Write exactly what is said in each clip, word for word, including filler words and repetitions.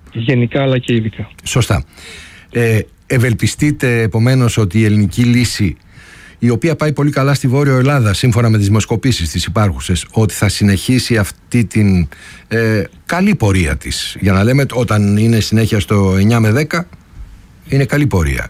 γενικά αλλά και ειδικά. Σωστά. Ε, ευελπιστείτε επομένως ότι η ελληνική λύση, η οποία πάει πολύ καλά στη Βόρεια Ελλάδα σύμφωνα με τις δημοσκοπήσεις τις υπάρχουσες, ότι θα συνεχίσει αυτή την ε, καλή πορεία της, για να λέμε όταν είναι συνέχεια στο εννιά με δέκα είναι καλή πορεία?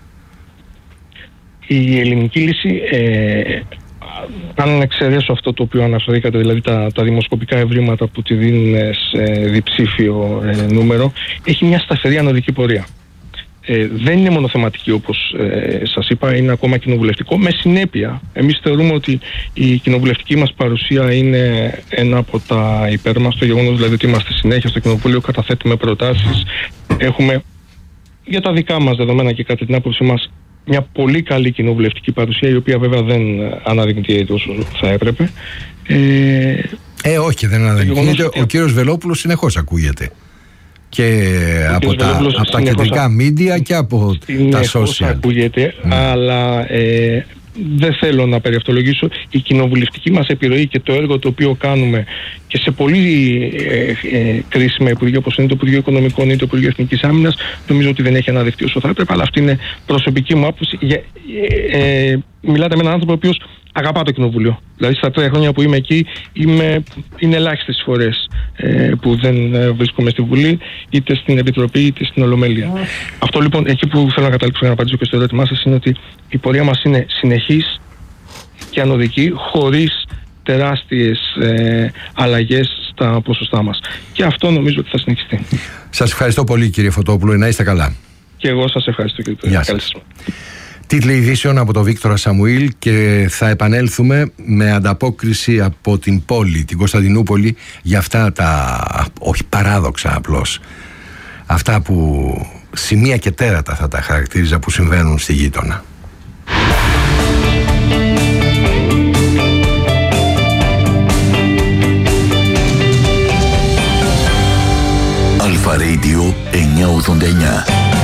Η ελληνική λύση, ε, αν εξαιρέσω αυτό το οποίο αναφερθήκατε, δηλαδή τα, τα δημοσκοπικά ευρήματα που τη δίνουν σε διψήφιο ε, νούμερο, έχει μια σταθερή ανωδική πορεία. Ε, δεν είναι μονοθεματική όπως ε, σας είπα, είναι ακόμα κοινοβουλευτικό. Με συνέπεια, εμείς θεωρούμε ότι η κοινοβουλευτική μας παρουσία είναι ένα από τα υπέρ μας, το γεγονός δηλαδή ότι είμαστε συνέχεια στο Κοινοβούλιο, καταθέτουμε προτάσεις, έχουμε για τα δικά μας δεδομένα και κατά την άποψή μας μια πολύ καλή κοινοβουλευτική παρουσία, η οποία βέβαια δεν αναδεικνύεται όσο θα έπρεπε. Ε, ε όχι, δεν αναδεικνύεται. Ο κύριος Βελόπουλος συνεχώς ακούγεται. Και από τα, από τα κεντρικά μίντια και από τα social. Ακούγεται, mm. αλλά ε, δεν θέλω να περιευτολογήσω. Η κοινοβουλευτική μας επιρροή και το έργο το οποίο κάνουμε και σε πολύ ε, ε, κρίσιμα υπουργεία όπως είναι το Υπουργείο Οικονομικών ή το Υπουργείο Εθνικής Άμυνας, νομίζω ότι δεν έχει αναδειχθεί όσο θα έπρεπε, αλλά αυτή είναι προσωπική μου άποψη. Ε, ε, μιλάτε με έναν άνθρωπο ο οποίος αγαπά το Κοινοβούλιο. Δηλαδή στα τρία χρόνια που είμαι εκεί, είμαι, είναι ελάχιστες φορές ε, που δεν ε, βρίσκομαι στη Βουλή, είτε στην Επιτροπή είτε στην Ολομέλεια. Mm. Αυτό λοιπόν, εκεί που θέλω να καταλήξω για να απαντήσω και στο ερώτημά σας, είναι ότι η πορεία μας είναι συνεχής και ανωδική, χωρίς τεράστιες ε, αλλαγές στα ποσοστά μας. Και αυτό νομίζω ότι θα συνεχιστεί. Σας ευχαριστώ πολύ κύριε Φωτόπουλο, να είστε καλά. Και εγώ σας ευχαριστώ κύριε Πρόεδρε. Γεια σας. Τίτλοι ειδήσεων από τον Βίκτορα Σαμουήλ, και θα επανέλθουμε με ανταπόκριση από την πόλη, την Κωνσταντινούπολη, για αυτά τα, όχι παράδοξα απλώς, αυτά που σημεία και τέρατα θα τα χαρακτήριζα που συμβαίνουν στη γείτονα. Αλφα Radio εννιακόσια ογδόντα εννιά.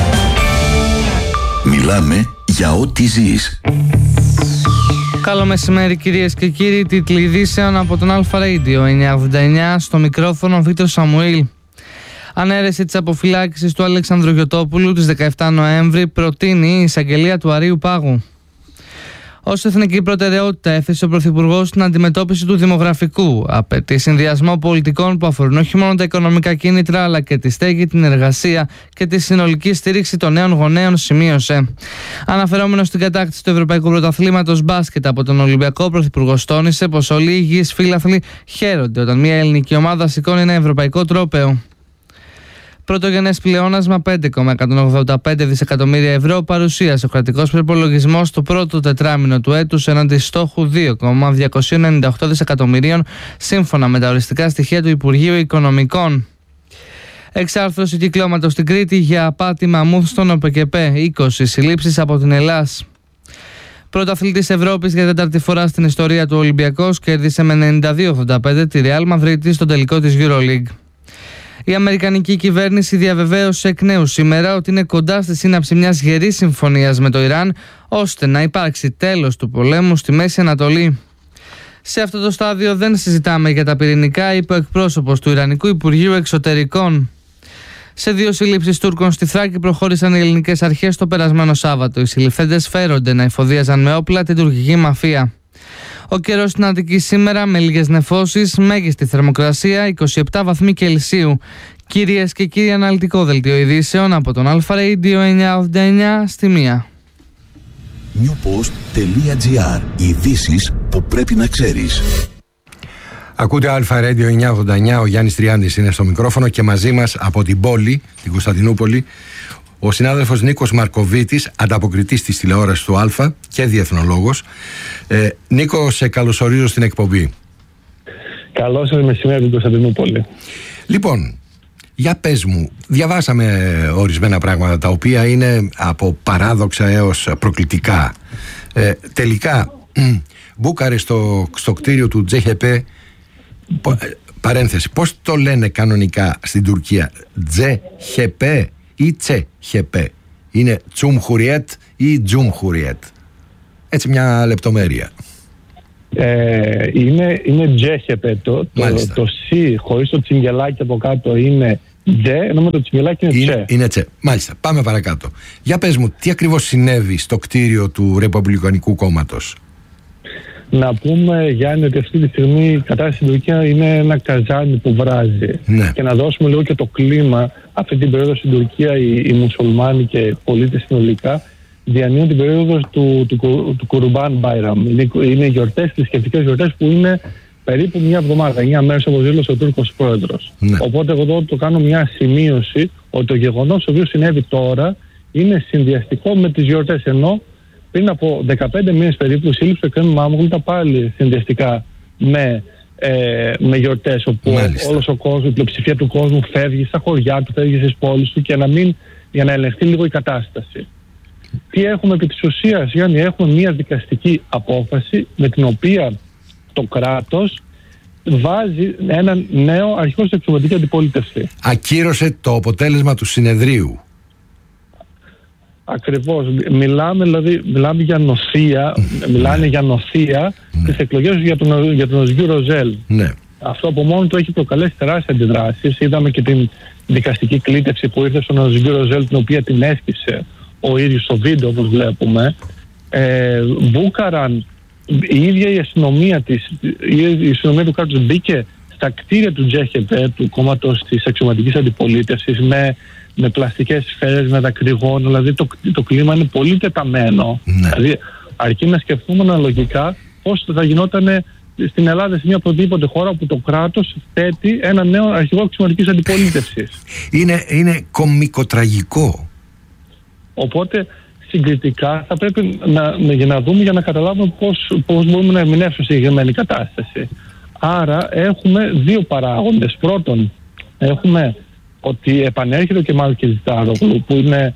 Μιλάμε για ό,τι ζεις. Καλό μεσημέρι κυρίες και κύριοι. Τίτλοι ειδήσεων από τον Αλφα Radio εννιακόσια ογδόντα εννιά, στο μικρόφωνο Βίκτορ Σαμουήλ. Ανέρεση της αποφυλάκησης του Αλέξανδρου Γιωτόπουλου της δεκαεφτά Νοέμβρη προτείνει η εισαγγελία του Αρείου Πάγου. Ως εθνική προτεραιότητα έθεσε ο Πρωθυπουργός την αντιμετώπιση του δημογραφικού. Απαιτεί συνδυασμό πολιτικών που αφορούν όχι μόνο τα οικονομικά κίνητρα, αλλά και τη στέγη, την εργασία και τη συνολική στήριξη των νέων γονέων, σημείωσε. Αναφερόμενος στην κατάκτηση του Ευρωπαϊκού Πρωταθλήματος Μπάσκετ από τον Ολυμπιακό, ο Πρωθυπουργός τόνισε πως όλοι οι υγιείς φίλαθλοι χαίρονται όταν μια ελληνική ομάδα σηκώνει ένα ευρωπαϊκό τρόπαιο. Πρωτογενές πλεόνασμα πέντε κόμμα εκατόν ογδόντα πέντε δισεκατομμύρια ευρώ παρουσίασε ο κρατικός προϋπολογισμός το πρώτο τετράμινο του έτους, εναντί στόχου δύο κόμμα διακόσια ενενήντα οκτώ δισεκατομμυρίων, σύμφωνα με τα οριστικά στοιχεία του Υπουργείου Οικονομικών. Εξάρθρωση κυκλώματος στην Κρήτη για απάτη μαμούθ στον ΟΠΕΚΕΠΕ, είκοσι συλλήψεις από την Ελλάς. Πρωταθλητής Ευρώπης για τέταρτη φορά στην ιστορία του Ολυμπιακός, κέρδισε με ενενήντα δύο ογδόντα πέντε τη Real Madrid στο τελικό της EuroLeague. Η Αμερικανική κυβέρνηση διαβεβαίωσε εκ νέου σήμερα ότι είναι κοντά στη σύναψη μιας γερής συμφωνίας με το Ιράν, ώστε να υπάρξει τέλος του πολέμου στη Μέση Ανατολή. Σε αυτό το στάδιο δεν συζητάμε για τα πυρηνικά, είπε ο εκπρόσωπος του Ιρανικού Υπουργείου Εξωτερικών. Σε δύο συλλήψεις Τούρκων στη Θράκη προχώρησαν οι ελληνικές αρχές το περασμένο Σάββατο. Οι συλληφθέντες φέρονται να εφοδίαζαν με όπλα την τουρκική μαφία. Ο καιρός στην Αττική σήμερα με λίγες νεφώσεις, μέγιστη θερμοκρασία είκοσι επτά βαθμοί Κελσίου. Κυρίες και κύριοι, αναλυτικό δελτίο ειδήσεων από τον Αλφα Radio εννιακόσια ογδόντα εννιά στη μία. newpost.gr. Ειδήσεις που πρέπει να ξέρεις. Ακούτε Αλφα Radio εννιακόσια ογδόντα εννιά, ο Γιάννης Τριάντης είναι στο μικρόφωνο και μαζί μας από την πόλη, την Κωνσταντινούπολη, ο συνάδελφος Νίκος Μαρκοβίτης, ανταποκριτής της τηλεόρασης του Αλφα και διεθνολόγος. Ε, Νίκο, σε καλωσορίζω στην εκπομπή. Καλώς σας μεσημέρι στην Κωνσταντινούπολη. Λοιπόν, για πες μου, διαβάσαμε ορισμένα πράγματα τα οποία είναι από παράδοξα έως προκλητικά. Ε, τελικά, μπούκαρε στο, στο κτίριο του Τζέχεπε, παρένθεση, πώς το λένε κανονικά στην Τουρκία, Τζέχεπε ή Τσέχεπε? Είναι Τσουμχουριέτ ή Τζουμχουριέτ? Έτσι μια λεπτομέρεια. Ε, είναι είναι Τζέχεπε. Το, το, το C χωρίς το τσιγκελάκι από κάτω είναι Ντε, ενώ με το τσιμιλάκι είναι, είναι τσε. Είναι τσε. Μάλιστα. Πάμε παρακάτω. Για πες μου, τι ακριβώς συνέβη στο κτίριο του Ρεπουμπλικανικού Κόμματος? Να πούμε, Γιάννη, ότι αυτή τη στιγμή η κατάσταση στην Τουρκία είναι ένα καζάνι που βράζει. Ναι. Και να δώσουμε λίγο και το κλίμα. Αυτή την περίοδο στην Τουρκία οι, οι μουσουλμάνοι και οι πολίτες συνολικά διανύουν την περίοδο του, του, του, του Κουρμπάν Μπάιραμ. Είναι, είναι γιορτές, θρησκευτικές γιορτές που είναι περίπου μια εβδομάδα, εννιά μέρες, όπως δήλωσε ο Τούρκος πρόεδρος. Ναι. Οπότε εγώ εδώ το κάνω μια σημείωση ότι το γεγονός το οποίο συνέβη τώρα είναι συνδυαστικό με τις γιορτές, ενώ πριν από δεκαπέντε μήνες περίπου η σύλληψη του Εκρέμ Μάμογλου ήταν πάλι συνδυαστικά με, ε, με γιορτές, όπου Μάλιστα. όλος ο κόσμος, η πλειοψηφία του κόσμου φεύγει στα χωριά του, φεύγει στις πόλεις του και να μην, για να ελεγχθεί λίγο η κατάσταση. Τι έχουμε επί της ουσίας, Γιάννη? Έχουμε μια δικαστική απόφαση με την οποία το κράτος βάζει έναν νέο αρχηγό στην εξωματική αντιπολίτευση. Ακύρωσε το αποτέλεσμα του συνεδρίου. Ακριβώς. Μιλάμε, δηλαδή, μιλάμε για νοθεία, μιλάνε για νοθεία Ναι. τις εκλογές για τον, για τον Οσγιού Ροζέλ. Ναι. Αυτό από μόνο του έχει προκαλέσει τεράστιες αντιδράσεις. Είδαμε και την δικαστική κλήτευση που ήρθε στον Οσγιού Ροζέλ, την οποία την έσκησε ο ίδιος στο βίντεο, όπως βλέπουμε. Ε, μπούκαραν η ίδια η αστυνομία, της, η αστυνομία του κράτους μπήκε στα κτίρια του Τζέχεβε, του κόμματος της αξιωματικής αντιπολίτευσης, με, με πλαστικές σφαίρες, με δακρυγόνα. Δηλαδή το, το κλίμα είναι πολύ τεταμένο. Ναι. Δηλαδή αρκεί να σκεφτούμε αναλογικά πώς θα γινόταν στην Ελλάδα, σε μια οποιαδήποτε χώρα που το κράτος θέτει ένα νέο αρχηγό αξιωματικής αντιπολίτευσης. Είναι, είναι κωμικοτραγικό. Οπότε συγκριτικά θα πρέπει να, να, για να δούμε, για να καταλάβουμε πώς, πώς μπορούμε να ερμηνεύσουμε στη συγκεκριμένη κατάσταση. Άρα έχουμε δύο παράγοντες. Πρώτον, έχουμε ότι επανέρχεται ο Κεμάλ Κιλιτζάρογλου, που είναι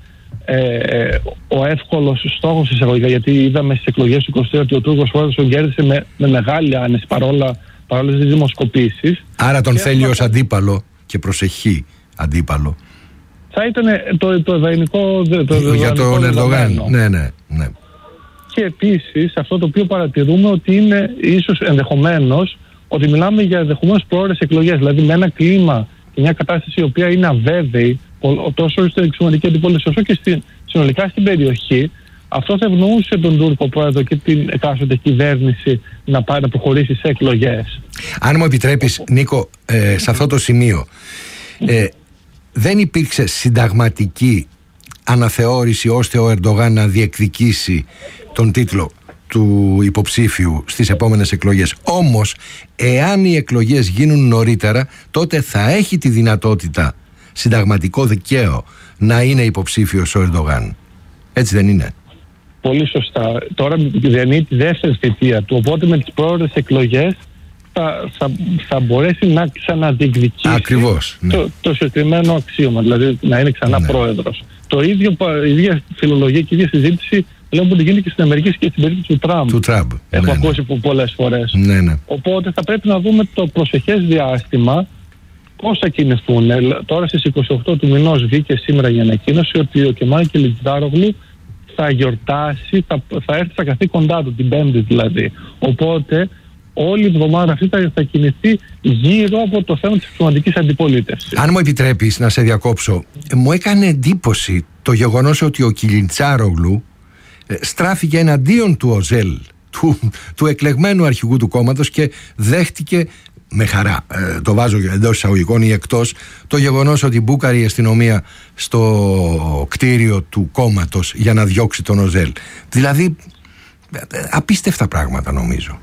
ε, ο εύκολος στόχος εισαγωγικά, γιατί είδαμε στις εκλογές του είκοσι τρία ότι ο Τούρκος πρόεδρος τον κέρδισε με, με μεγάλη άνεση παρόλα, παρόλες τις δημοσκοπήσεις. Άρα τον και θέλει έχουμε... ως αντίπαλο και προσεχή αντίπαλο. Θα ήταν το, το ευαϊνικό το για τον Ερντογάν. Ναι, ναι, ναι. Και επίσης αυτό το οποίο παρατηρούμε ότι είναι ίσως ενδεχομένως ότι μιλάμε για ενδεχομένως πρόορες εκλογές, δηλαδή με ένα κλίμα και μια κατάσταση η οποία είναι αβέβαιη τόσο στην εξωματική αντιπολίτευση όσο και στην, συνολικά στην περιοχή. Αυτό θα ευνοούσε τον Τούρκο πρόεδρο και την εκάστοτε κυβέρνηση να πάει να προχωρήσει σε εκλογές. Αν μου επιτρέπεις, Νίκο, ε, σε αυτό το σημείο, ε, δεν υπήρξε συνταγματική αναθεώρηση ώστε ο Ερντογάν να διεκδικήσει τον τίτλο του υποψήφιου στις επόμενες εκλογές. Όμως, εάν οι εκλογές γίνουν νωρίτερα, τότε θα έχει τη δυνατότητα, συνταγματικό δικαίω, να είναι υποψήφιος ο Ερντογάν. Έτσι δεν είναι? Πολύ σωστά. Τώρα διανύει τη δεύτερη θητεία του, οπότε με τις πρόορες εκλογές θα, θα, θα μπορέσει να ξαναδιεκδικήσει Ακριβώς, ναι. το, το συγκεκριμένο αξίωμα, δηλαδή να είναι ξανά Ναι. πρόεδρος. Το ίδιο, η ίδια φιλολογία και η ίδια συζήτηση λέμε ότι γίνεται και στην Αμερική και στην περίπτωση του Τραμπ. Του Τραμπ. Έχω Ναι, ναι. ακούσει πολλές φορές. Ναι, ναι. Οπότε θα πρέπει να δούμε το προσεχές διάστημα πώς θα κινηθούν. Τώρα στις είκοσι οκτώ του μηνός βγήκε σήμερα η ανακοίνωση ότι ο Κεμάλ Κιλιτζάρογλου θα γιορτάσει, θα, θα έρθει στα καθήκοντά του, την Πέμπτη δηλαδή. Οπότε όλη η εβδομάδα αυτή θα, θα κινηθεί γύρω από το θέμα της εξωματικής αντιπολίτευσης. Αν μου επιτρέπεις να σε διακόψω, μου έκανε εντύπωση το γεγονός ότι ο Κιλιτζάρογλου στράφηκε εναντίον του Οζέλ, του, του εκλεγμένου αρχηγού του κόμματος, και δέχτηκε με χαρά, ε, το βάζω εντός εισαγωγικών ή εκτός, το γεγονός ότι μπούκαρε η αστυνομία στο κτίριο του κόμματος για να διώξει τον Οζέλ. Δηλαδή απίστευτα πράγματα, νομίζω.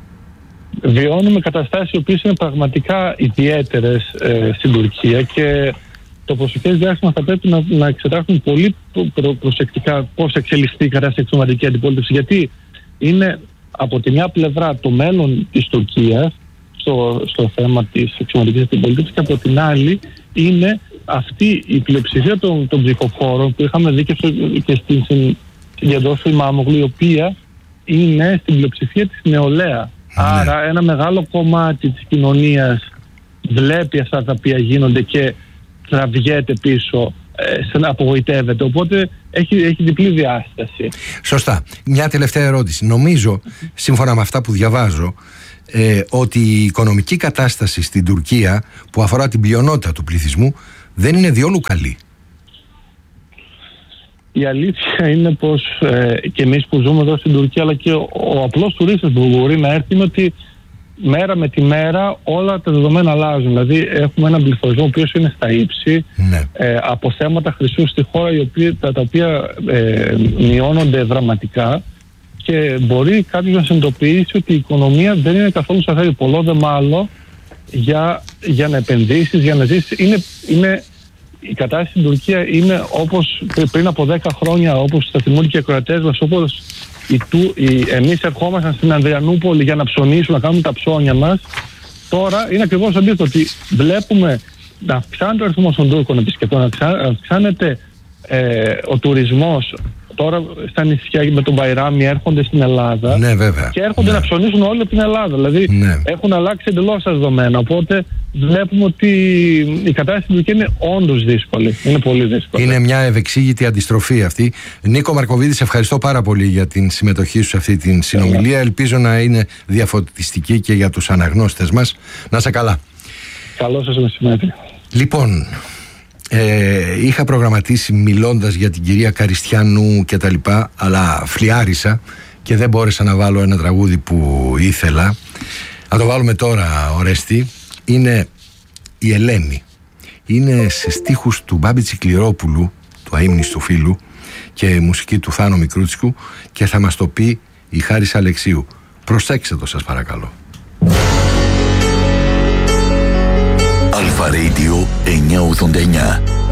Βιώνουμε καταστάσεις οι οποίες είναι πραγματικά ιδιαίτερες ε, στην Τουρκία, και το προσεχές διάστημα θα πρέπει να, να εξετάσουμε πολύ προ, προσεκτικά πώς εξελιχθεί η κατάσταση εξωματική αντιπολίτευση, γιατί είναι από τη μια πλευρά το μέλλον της Τουρκίας στο, στο θέμα της εξωματικής αντιπολίτευσης, και από την άλλη είναι αυτή η πλειοψηφία των, των ψηφοφόρων που είχαμε δει και, στο, και στην συγκεντρώση του Μάμογλου, η οποία είναι στην πλειοψηφία της νεολαία. Άρα ένα μεγάλο κομμάτι της κοινωνίας βλέπει αυτά τα οποία γίνονται και τραβιέται πίσω, ε, απογοητεύεται. Οπότε έχει, έχει διπλή διάσταση. Σωστά. Μια τελευταία ερώτηση. Νομίζω, σύμφωνα με αυτά που διαβάζω, ε, ότι η οικονομική κατάσταση στην Τουρκία, που αφορά την πλειονότητα του πληθυσμού, δεν είναι διόλου καλή. Η αλήθεια είναι πως ε, και εμείς που ζούμε εδώ στην Τουρκία, αλλά και ο, ο απλός τουρίστας που μπορεί να έρθει, είναι ότι μέρα με τη μέρα όλα τα δεδομένα αλλάζουν. Δηλαδή έχουμε έναν πληθωρισμό ο οποίος είναι στα ύψη, ναι. ε, από θέματα χρυσού στη χώρα οι οποίοι, τα, τα οποία ε, μειώνονται δραματικά, και μπορεί κάποιος να συνειδητοποιήσει ότι η οικονομία δεν είναι καθόλου σταθερή. Πολλό δε μάλλον για, για να επενδύσεις, για να ζήσεις. Είναι, είναι, η κατάσταση στην Τουρκία είναι όπως πριν από δέκα χρόνια, όπως θα θυμούνται και οι ακροατές μας, όπως οι, οι, εμείς ερχόμασταν στην Ανδριανούπολη για να ψωνίσουμε, να κάνουμε τα ψώνια μας. Τώρα είναι ακριβώς αντίθετο, ότι βλέπουμε να αυξάνεται ο αριθμός των Τούρκων επισκεπτών, να αυξάνεται ε, ο τουρισμός. Τώρα στα νησιά με τον Μπαϊράμι έρχονται στην Ελλάδα, ναι, βέβαια, και έρχονται, ναι, να ψωνίσουν όλη από την Ελλάδα. Δηλαδή, ναι, έχουν αλλάξει εντελώς τα δεδομένα. Οπότε βλέπουμε ότι η κατάσταση στην Τουρκία είναι όντως δύσκολη. Είναι πολύ δύσκολη. Είναι μια ευεξήγητη αντιστροφή αυτή. Νίκο Μαρκοβίδη, σε ευχαριστώ πάρα πολύ για την συμμετοχή σου σε αυτή την συνομιλία. Yeah. Ελπίζω να είναι διαφωτιστική και για τους αναγνώστες μας. Να είσαι καλά. Καλό σας μεσημέρι. Λοιπόν, Ε, είχα προγραμματίσει μιλώντας για την κυρία Καριστιανού και τα λοιπά, αλλά φλιάρισα και δεν μπόρεσα να βάλω ένα τραγούδι που ήθελα. Να το βάλουμε τώρα, Ορέστη. Είναι η Ελένη. Είναι σε στίχους του Μπάμπη Τσικληρόπουλου, του αείμνηστου φίλου, και μουσική του Θάνο Μικρούτσικου, και θα μας το πει η Χάρης Αλεξίου. Προσέξτε το, σας παρακαλώ. Αλφα Radio εννιακόσια ογδόντα εννιά.